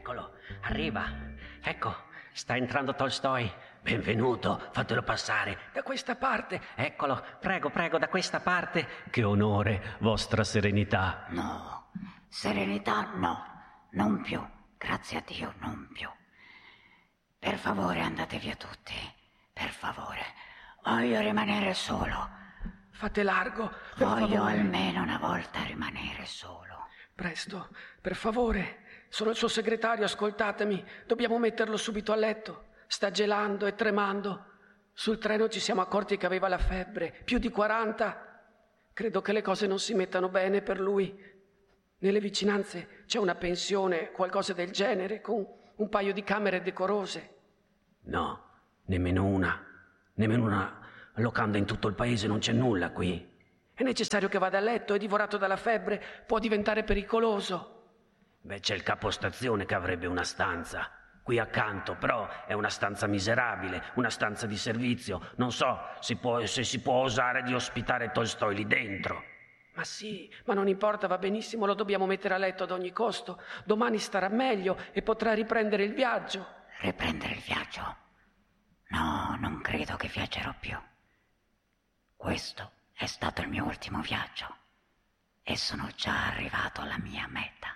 Eccolo, arriva. Ecco, sta entrando Tolstoi. Benvenuto, fatelo passare. Da questa parte. Eccolo, prego, da questa parte. Che onore, vostra serenità. No, serenità no, non più. Grazie a Dio, non più. Per favore andate via tutti. Per favore, voglio rimanere solo. Fate largo, per Voglio favore. almeno una volta rimanere solo. Presto, per favore. Sono il suo segretario, ascoltatemi. Dobbiamo metterlo subito a letto. Sta gelando e tremando. Sul treno ci siamo accorti che aveva la febbre, più di 40. Credo che le cose non si mettano bene per lui. Nelle vicinanze c'è una pensione, qualcosa del genere, con un paio di camere decorose. No, nemmeno una locanda in tutto il paese, non c'è nulla qui. È necessario che vada a letto, è divorato dalla febbre, può diventare pericoloso. Beh, c'è il capostazione che avrebbe una stanza qui accanto, però è una stanza miserabile, una stanza di servizio. Non so se si può osare di ospitare Tolstoi lì dentro. Ma sì, ma non importa, va benissimo, lo dobbiamo mettere a letto ad ogni costo. Domani starà meglio e potrà riprendere il viaggio. Riprendere il viaggio? No, non credo che viaggerò più. Questo è stato il mio ultimo viaggio e sono già arrivato alla mia meta.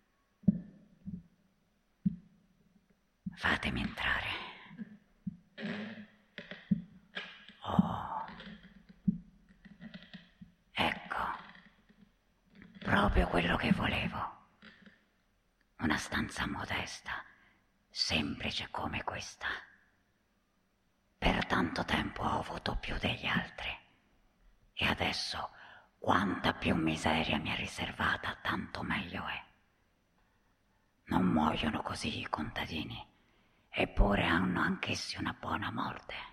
Fatemi entrare. Oh, ecco, proprio quello che volevo. Una stanza modesta, semplice come questa. Per tanto tempo ho avuto più degli altri e adesso quanta più miseria mi è riservata, tanto meglio è. Non muoiono così i contadini, eppure hanno anch'essi una buona morte.